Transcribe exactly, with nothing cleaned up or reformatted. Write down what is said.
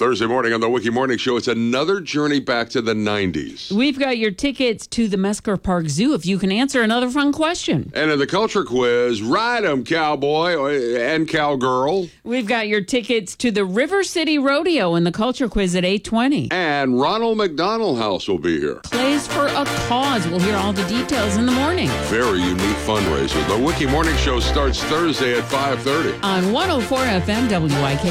Thursday morning on the Wiki Morning Show, it's another journey back to the nineties. We've got your tickets to the Mesker Park Zoo if you can answer another fun question. And in the culture quiz, ride 'em, cowboy and cowgirl. We've got your tickets to the River City Rodeo in the culture quiz at eight twenty. And Ronald McDonald House will be here. Plays for a Cause. We'll hear all the details in the morning. Very unique fundraiser. The Wiki Morning Show starts Thursday at five thirty. On one oh four F M W I K.